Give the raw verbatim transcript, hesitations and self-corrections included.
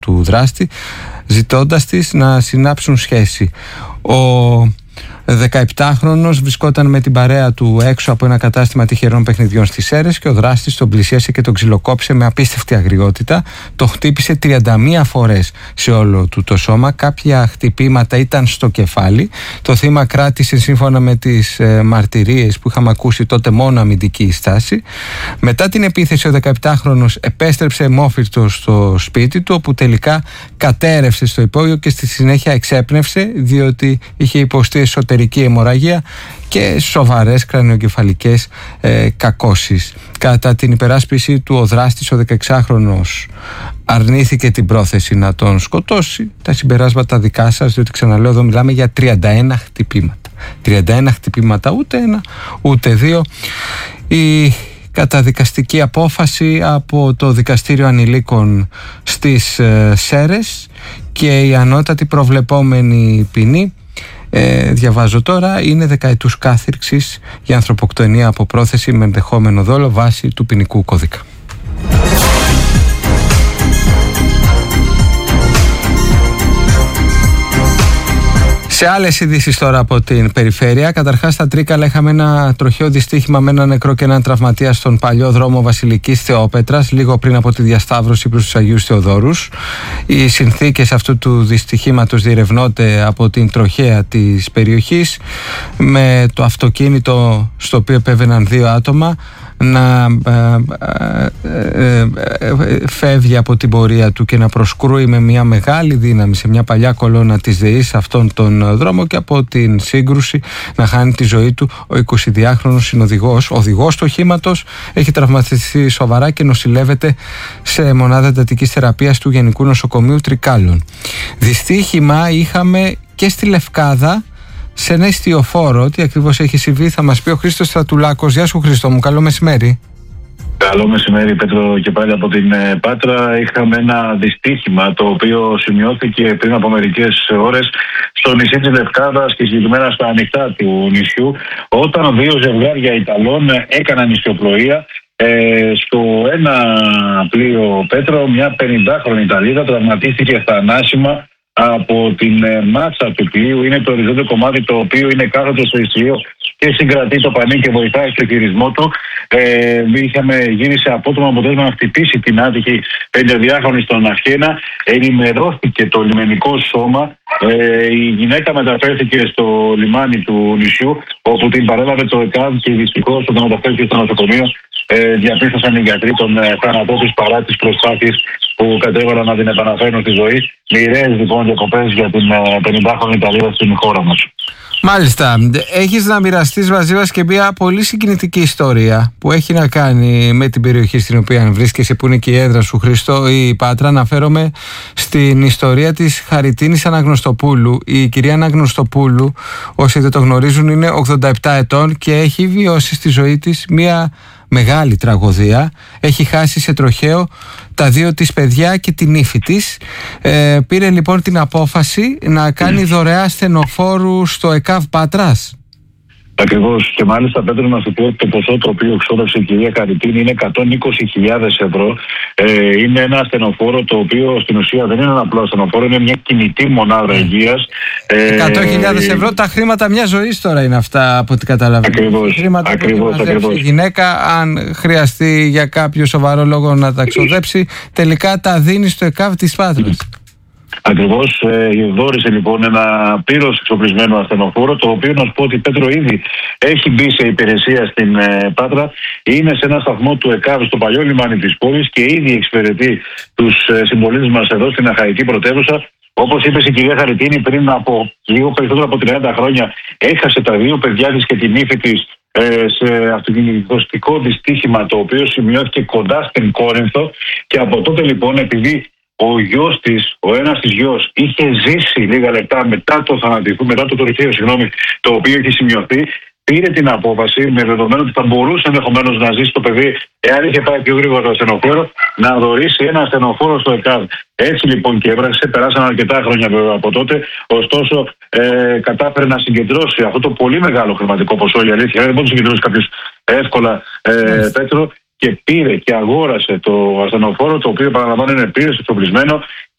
του δράστη, ζητώντας της να συνάψουν σχέση. Ο δεκαεπτάχρονος βρισκόταν με την παρέα του έξω από ένα κατάστημα τυχερών παιχνιδιών στις Σέρρες και ο δράστης τον πλησίασε και τον ξυλοκόπησε με απίστευτη αγριότητα. Το χτύπησε τριάντα μία φορές σε όλο του το σώμα. Κάποια χτυπήματα ήταν στο κεφάλι. Το θύμα κράτησε, σύμφωνα με τις ε, μαρτυρίες που είχαμε ακούσει τότε, μόνο αμυντική στάση. Μετά την επίθεση, ο δεκαεπτάχρονος επέστρεψε μόφυρτος στο σπίτι του, όπου τελικά κατέρευσε στο υπόγειο και στη συνέχεια εξέπνευσε, διότι είχε υποστεί εσωτερική αιμορραγία και σοβαρές κρανιοκεφαλικές ε, κακώσεις. Κατά την υπεράσπιση του, ο δράστης, ο δεκαεξάχρονος, αρνήθηκε την πρόθεση να τον σκοτώσει. Τα συμπεράσματα δικά σας, διότι ξαναλέω, εδώ μιλάμε για τριάντα ένα χτυπήματα. τριάντα ένα χτυπήματα, ούτε ένα, ούτε δύο. Η καταδικαστική απόφαση από το Δικαστήριο Ανηλίκων στις ε, Σέρρες και η ανώτατη προβλεπόμενη ποινή, Ε, διαβάζω τώρα, είναι δεκαετούς κάθυρξης για ανθρωποκτονία από πρόθεση με ενδεχόμενο δόλο βάσει του ποινικού κώδικα. Σε άλλες ειδήσεις τώρα από την περιφέρεια, καταρχάς στα Τρίκαλα είχαμε ένα τροχαίο δυστύχημα με ένα νεκρό και έναν τραυματία στον παλιό δρόμο Βασιλικής Θεόπετρας, λίγο πριν από τη διασταύρωση προς τους Αγίους Θεοδόρους. Οι συνθήκες αυτού του δυστυχήματος διερευνώνται από την τροχέα της περιοχής, με το αυτοκίνητο στο οποίο επέβαιναν δύο άτομα να ε, ε, ε, φεύγει από την πορεία του και να προσκρούει με μια μεγάλη δύναμη σε μια παλιά κολόνα της ΔΕΗ σε αυτόν τον δρόμο, και από την σύγκρουση να χάνει τη ζωή του ο εικοσιδυάχρονος συνοδηγός. Ο οδηγός του οχήματος έχει τραυματιστεί σοβαρά και νοσηλεύεται σε μονάδα εντατικής θεραπείας του Γενικού Νοσοκομείου Τρικάλων. Δυστύχημα είχαμε και στη Λευκάδα, σε ένα εστιοφόρο. Τι ακριβώς έχει συμβεί θα μας πει ο Χρήστος Στρατουλάκος. Γεια σου Χρήστο μου, καλό μεσημέρι. Καλό μεσημέρι Πέτρο, και πάλι από την Πάτρα. Είχαμε ένα δυστύχημα το οποίο σημειώθηκε πριν από μερικές ώρες στο νησί της Λευκάδας και συγκεκριμένα στα ανοιχτά του νησιού, όταν δύο ζευγάρια Ιταλών έκαναν νησιοπλοεία. Ε, στο ένα πλοίο, Πέτρο, μια πενηντάχρονη Ιταλίδα τραυματίστηκε θανάσιμα από την ε, μάτσα του πλοίου. Είναι το οριζόντιο κομμάτι το οποίο είναι κάθετο στο ιστιείο και συγκρατεί το πανί και βοηθάει στο χειρισμό του. Ε, είχαμε γύρισε απότομα αποτέλεσμα να χτυπήσει την άτυχη πεντεδιάχρονη στον Αυχένα. Ενημερώθηκε το λιμενικό σώμα. Ε, η γυναίκα μεταφέρθηκε στο λιμάνι του νησιού, όπου την παρέλαβε το ΕΚΑΒ και δυστυχώς όταν μεταφέρθηκε στο νοσοκομείο ε, διαπίστωσαν οι γιατροί τον ε, θάνατό της παρά τις προσπάθειες που κατέβαλαν να την επαναφέρουν στη ζωή. Μοιραίες λοιπόν διακοπές για την ε, πενηντάχρονη Ιταλίδα στην χώρα μας. Μάλιστα. Έχεις να μοιραστείς μαζί μας και μια πολύ συγκινητική ιστορία που έχει να κάνει με την περιοχή στην οποία βρίσκεσαι, που είναι και η έδρα σου, Χριστό, η Πάτρα. Αναφέρομαι στην ιστορία της Χαριτίνης Αναγνωστοπούλου. Η κυρία Αναγνωστοπούλου, όσοι δεν το γνωρίζουν, είναι ογδόντα επτά ετών και έχει βιώσει στη ζωή της μια μεγάλη τραγωδία. Έχει χάσει σε τροχαίο τα δύο της παιδιά και την ύφη της. Ε, πήρε λοιπόν την απόφαση να κάνει δωρεά στενοφόρου στο ΕΚΑΒ Πάτρας. Ακριβώς, και μάλιστα Πέτρο να σου πω ότι το ποσό το οποίο ξόδευσε η κυρία Χαριτίνη είναι εκατόν είκοσι χιλιάδες ευρώ. Ε, είναι ένα ασθενοφόρο το οποίο στην ουσία δεν είναι ένα απλό ασθενοφόρο, είναι μια κινητή μονάδα υγείας. Ε, εκατό χιλιάδες ευρώ, τα χρήματα μια ζωής τώρα είναι αυτά από ό,τι καταλαβαίνω. Ακριβώς, χρήματα ακριβώς, που ακριβώς. Η γυναίκα, αν χρειαστεί για κάποιο σοβαρό λόγο να τα ξοδέψει, τελικά τα δίνει στο ΕΚΑΒ της Πάτρας. Ακριβώς, ε, δόρισε λοιπόν ένα πλήρως εξοπλισμένο ασθενοφόρο, το οποίο να σου πω ότι Πέτρο ήδη έχει μπει σε υπηρεσία στην ε, Πάτρα. Είναι σε ένα σταθμό του ΕΚΑΒ στο παλιό λιμάνι της πόλης και ήδη εξυπηρετεί τους ε, συμπολίτες μας εδώ στην Αχαϊκή πρωτεύουσα. Όπως είπε η κυρία Χαριτίνη, πριν από λίγο περισσότερο από τριάντα χρόνια έχασε τα δύο παιδιά της και την ύφη της ε, σε αυτοκινητικό δυστύχημα, το οποίο σημειώθηκε κοντά στην Κόρινθο, και από τότε λοιπόν, επειδή ο γιος της, ο ένας της γιος, είχε ζήσει λίγα λεπτά μετά το θανατηφού, μετά το τροχαίο, συγγνώμη, το οποίο έχει σημειωθεί, πήρε την απόφαση, με δεδομένο ότι θα μπορούσε ενδεχομένως να ζήσει το παιδί, εάν είχε πάει πιο γρήγορα το ασθενοφόρο, να δωρήσει ένα ασθενοφόρο στο ΕΚΑΒ. Έτσι λοιπόν και έπραξε, περάσαν αρκετά χρόνια βέβαια από τότε, ωστόσο ε, κατάφερε να συγκεντρώσει αυτό το πολύ μεγάλο χρηματικό ποσό, η αλήθεια, δεν μπορεί να συγκεντρώσει κάποιο εύκολα, ε, Πέτρο. Και πήρε και αγόρασε το ασθενοφόρο, το οποίο παραλαμβάνω είναι πλήρως εξοπλισμένο